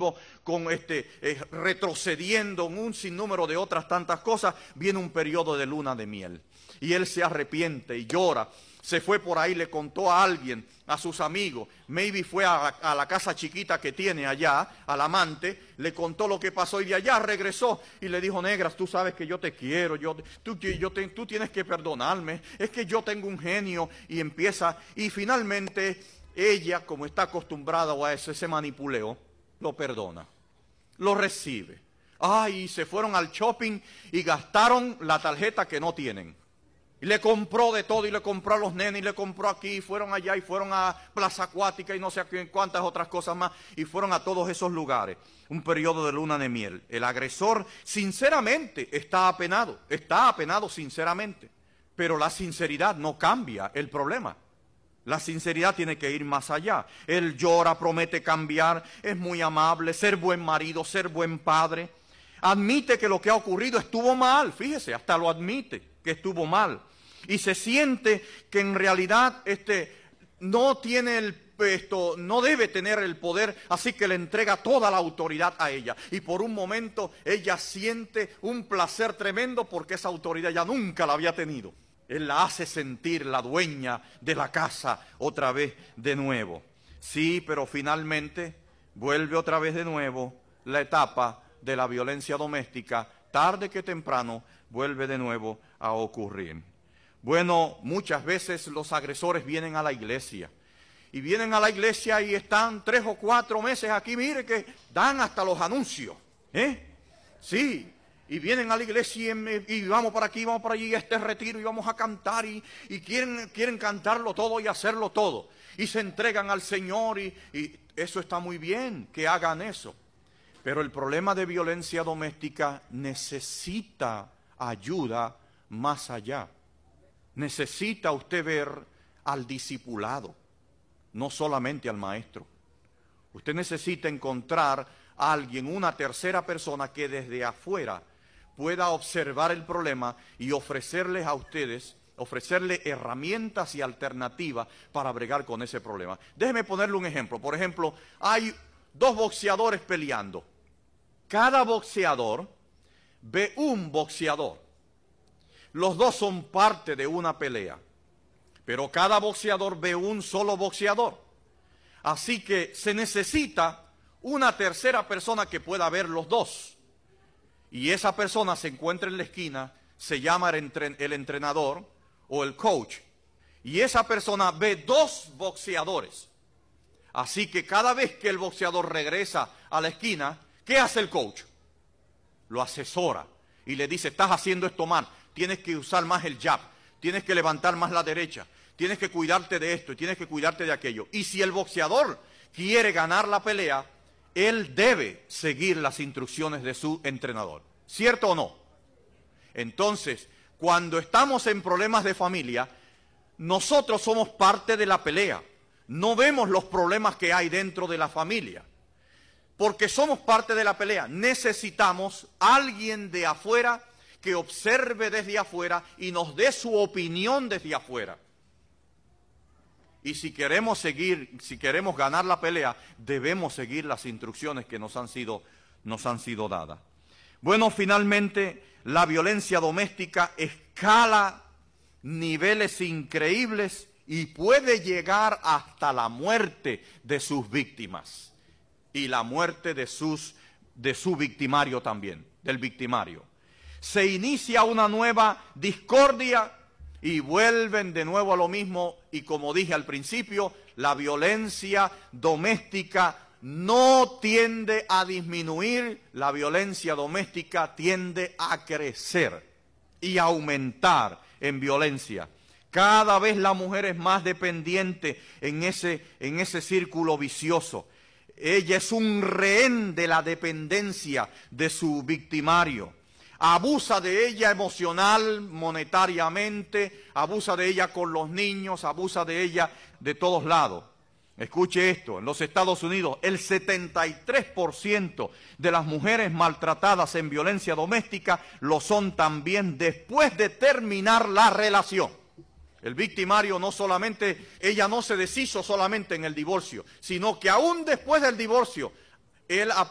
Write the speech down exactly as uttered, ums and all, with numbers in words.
agresivo, con este, eh, retrocediendo en un sinnúmero de otras tantas cosas, viene un periodo de luna de miel. Y él se arrepiente y llora. Se fue por ahí, le contó a alguien, a sus amigos, maybe fue a, a la casa chiquita que tiene allá, al amante, le contó lo que pasó y de allá regresó y le dijo: Negras, tú sabes que yo te quiero, yo, tú, yo te, tú tienes que perdonarme, es que yo tengo un genio. Y empieza, y finalmente ella, como está acostumbrada a ese, ese manipuleo, lo perdona, lo recibe. Ay, se fueron al shopping y gastaron la tarjeta que no tienen. Y le compró de todo, y le compró a los nenes, y le compró aquí, y fueron allá, y fueron a Plaza Acuática, y no sé a cuántas otras cosas más, y fueron a todos esos lugares. Un periodo de luna de miel. El agresor, sinceramente, está apenado, está apenado sinceramente, pero la sinceridad no cambia el problema. La sinceridad tiene que ir más allá. Él llora, promete cambiar, es muy amable, ser buen marido, ser buen padre. Admite que lo que ha ocurrido estuvo mal, fíjese, hasta lo admite, que estuvo mal. Y se siente que en realidad este, no tiene el, esto, no debe tener el poder, así que le entrega toda la autoridad a ella. Y por un momento ella siente un placer tremendo porque esa autoridad ya nunca la había tenido. Él la hace sentir la dueña de la casa otra vez de nuevo. Sí, pero finalmente vuelve otra vez de nuevo la etapa de la violencia doméstica, tarde que temprano vuelve de nuevo a ocurrir. Bueno, muchas veces los agresores vienen a la iglesia, y vienen a la iglesia y están tres o cuatro meses aquí, mire que dan hasta los anuncios, ¿eh? Sí, y vienen a la iglesia y, y vamos para aquí, vamos para allí, a este retiro, y vamos a cantar, y, y quieren, quieren cantarlo todo y hacerlo todo, y se entregan al Señor, y, y eso está muy bien, que hagan eso. Pero el problema de violencia doméstica necesita ayuda más allá. Necesita usted ver al discipulado, no solamente al maestro. Usted necesita encontrar a alguien, una tercera persona que desde afuera pueda observar el problema y ofrecerles a ustedes, ofrecerle herramientas y alternativas para bregar con ese problema. Déjeme ponerle un ejemplo. Por ejemplo, hay dos boxeadores peleando. Cada boxeador ve un boxeador. Los dos son parte de una pelea, pero cada boxeador ve un solo boxeador. Así que se necesita una tercera persona que pueda ver los dos. Y esa persona se encuentra en la esquina, se llama el, entren- el entrenador o el coach. Y esa persona ve dos boxeadores. Así que cada vez que el boxeador regresa a la esquina, ¿qué hace el coach? Lo asesora y le dice: estás haciendo esto mal, tienes que usar más el jab, tienes que levantar más la derecha, tienes que cuidarte de esto y tienes que cuidarte de aquello. Y si el boxeador quiere ganar la pelea, él debe seguir las instrucciones de su entrenador. ¿Cierto o no? Entonces, cuando estamos en problemas de familia, nosotros somos parte de la pelea. No vemos los problemas que hay dentro de la familia. Porque somos parte de la pelea. Necesitamos a alguien de afuera que observe desde afuera y nos dé su opinión desde afuera. Y si queremos seguir, si queremos ganar la pelea, debemos seguir las instrucciones que nos han sido, nos han sido dadas. Bueno, finalmente, la violencia doméstica escala niveles increíbles y puede llegar hasta la muerte de sus víctimas. Y la muerte de, sus, de su victimario también, del victimario. Se inicia una nueva discordia y vuelven de nuevo a lo mismo. Y como dije al principio, la violencia doméstica no tiende a disminuir, la violencia doméstica tiende a crecer y a aumentar en violencia. Cada vez la mujer es más dependiente en ese, en ese círculo vicioso. Ella es un rehén de la dependencia de su victimario. Abusa de ella emocional, monetariamente, abusa de ella con los niños, abusa de ella de todos lados. Escuche esto, en los Estados Unidos el setenta y tres por ciento de las mujeres maltratadas en violencia doméstica lo son también después de terminar la relación. El victimario no solamente, ella no se deshizo solamente en el divorcio, sino que aún después del divorcio, él